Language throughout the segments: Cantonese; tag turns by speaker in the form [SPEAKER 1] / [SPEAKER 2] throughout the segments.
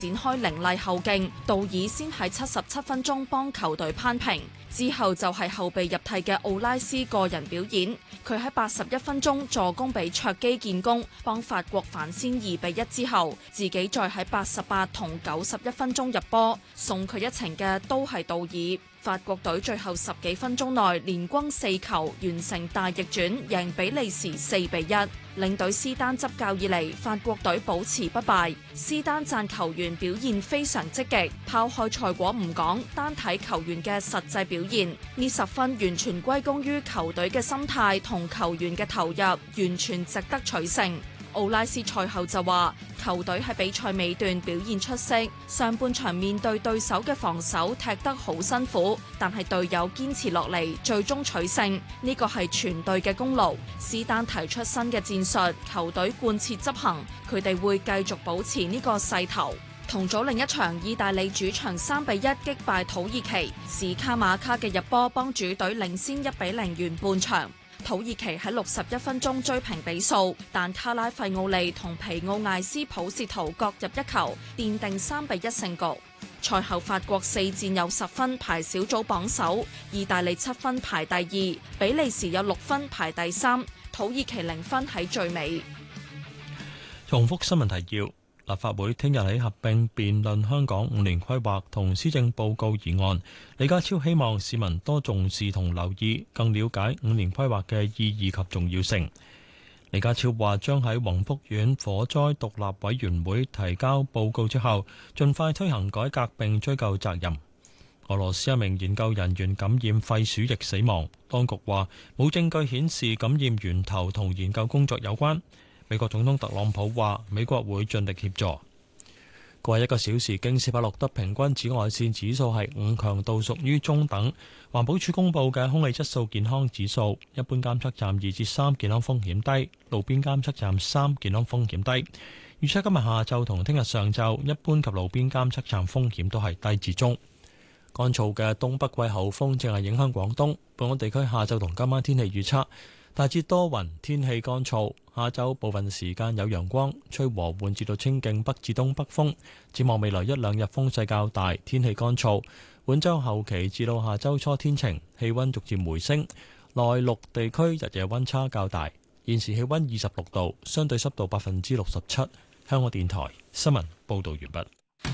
[SPEAKER 1] 展開凌厲後勁，道爾先喺77分鐘幫球隊扳平，之後就係後備入替嘅奧拉斯個人表演，佢喺81分鐘助攻俾卓基建功，幫法國反先2-1之後，自己再喺88同91分鐘入波，送佢一程嘅都係道爾。法國隊最後10幾分鐘內連攻4球，完成大逆轉，贏比利時4-1。領隊施丹執教以嚟，法國隊保持不敗。施丹讚球員表現非常積極，拋開賽果唔講，單睇球員嘅實際表現，呢10分完全歸功於球隊嘅心態同球員嘅投入，完全值得取勝。奧拉斯賽後就話，球隊喺比賽尾段表現出色，上半場面對對手嘅防守踢得好辛苦，但係隊友堅持落嚟，最終取勝，呢個係全隊嘅功勞。施丹提出新嘅戰術，球隊貫徹執行，佢哋會繼續保持呢個勢頭。同組另一場，意大利主場3-1擊敗土耳其，史卡馬卡嘅入波幫主隊領先1-0完半場。土耳其喺61分鐘追平比數，但卡拉費奧利同皮奧艾斯普士圖各入一球，奠定3-1勝局。賽後法國4戰有10分排小組榜首，意大利7分排第2，比利時有6分排第3，土耳其0分喺最尾。
[SPEAKER 2] 重複新聞提要。立法會聽日起合併辯論香港5年規劃同施政報告議案。李家超希望市民多重視同留意，更了解5年規劃嘅意義及重要性。李家超話將喺宏福苑火災獨立委員會提交報告之後，盡快推行改革並追究責任。俄羅斯一名研究人員感染肺鼠疫死亡，當局話冇證據顯示感染源頭同研究工作有關。美國總統特朗普話美國會盡力協助。過去1個小時，京士柏錄得平均紫外線指數係5，強度屬於中等。環保署公布嘅空氣質素健康指數，一般監測站2至3，健康風險低；路邊監測站3，健康風險低。預測今日下晝同聽日上晝，一般及路邊監測站風險都係低至中。乾燥嘅東北季候風正係影響廣東。本港地區下晝同今晚天氣預測大致多雲，天氣乾燥。下晝部分時間有陽光，吹和緩至到清勁北至東北風。展望未來1、2日風勢較大，天氣乾燥。本週後期至到下週初天晴，氣溫逐漸回升。內陸地區日夜溫差較大。現時氣溫26度，相對濕度67%。香港電台新聞報道完畢。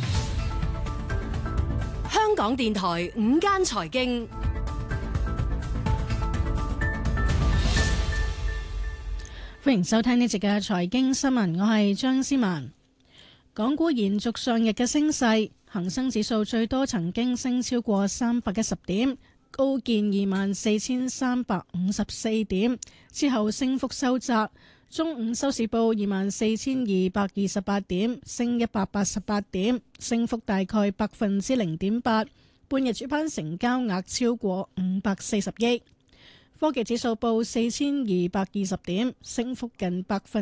[SPEAKER 3] 香港電台午間財經。歡迎收聽呢節嘅財經新聞，我係張思文。港股延續上日嘅升勢，恒生指數最多曾經升超過310點，高見24,354點，之後升幅收窄。中午收市報24,228點，升188點，升幅大概0.8%。半日主板成交額超過540億。科技指數報4220點，升幅近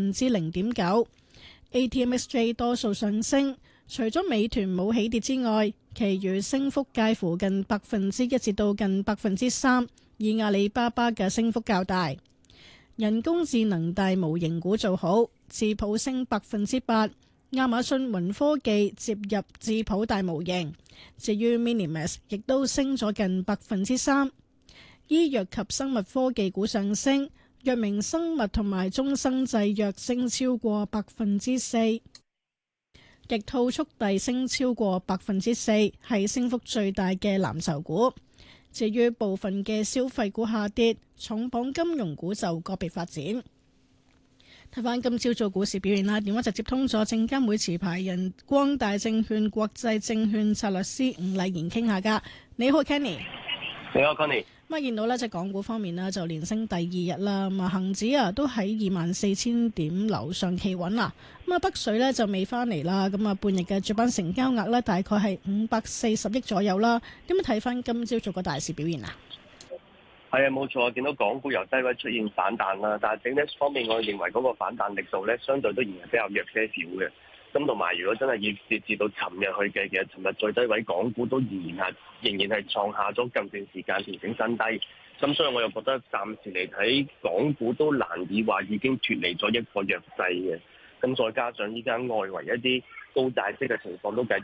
[SPEAKER 3] 0.9%。ATMXJ 多數上升，除咗美團冇起跌之外，其餘升幅介乎近1%至到近3%，以阿里巴巴嘅升幅較大。人工智能大模型股做好，智譜升8%，亞馬遜雲科技接入智譜大模型，至於 Minimax 亦都升咗近3%。醫藥及生物科技股上升，藥明生物同埋中生製藥升超過4%，極兔速遞升超過4%，係升幅最大嘅藍籌股。至於部分嘅消費股下跌，重磅金融股就個別發展。睇翻今朝早股市表現啦，電話就接通咗證監會持牌人光大證券國際證券策略師伍禮賢傾下㗎。你好 Kenny。
[SPEAKER 4] 你好 Connie。
[SPEAKER 3] 咁啊，見到咧，即係港股方面咧，就連升第2日啦。咁啊，恒指啊都喺24,000點樓上企穩啦。咁啊，北水咧就未翻嚟啦。咁啊，半日嘅主板成交額咧，大概係540億左右啦。點樣睇翻今朝做個大市表現啊？
[SPEAKER 4] 係啊，冇錯，見到港股由低位出現反彈啦，但係整體方面，我認為嗰個反彈力度咧，相對都仍然係比較弱些少嘅。咁同埋，如果真係要截至到尋日去嘅，其實尋日最低位港股都仍然係創下咗近段時間調整新低。咁所以我又覺得暫時嚟睇，港股都難以話已經脫離咗一個弱勢嘅。咁再加上依家外圍一啲高債息嘅情況都繼